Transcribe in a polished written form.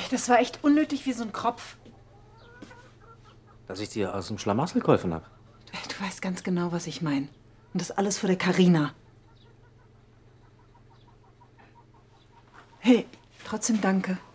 Das war echt unnötig wie so ein Kropf. Dass ich dir aus dem Schlamassel geholfen hab. Du weißt ganz genau, was ich meine. Und das alles vor der Carina. Hey, trotzdem danke.